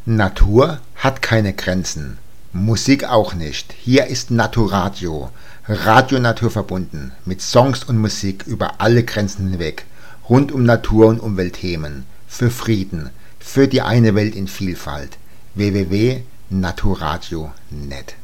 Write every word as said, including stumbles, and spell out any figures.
Natur hat keine Grenzen, Musik auch nicht. Hier ist Naturadio, Radio naturverbunden, mit Songs und Musik über alle Grenzen hinweg, rund um Natur- und Umweltthemen, für Frieden, für die eine Welt in Vielfalt. w w w punkt naturadio punkt net